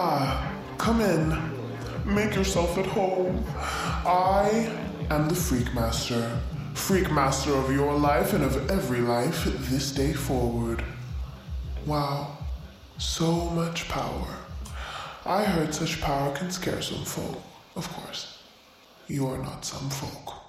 Come in. Make yourself at home. I am the Freak Master. Freak Master of your life and of every life this day forward. Wow, so much power. I heard such power can scare some folk. Of course, you are not some folk.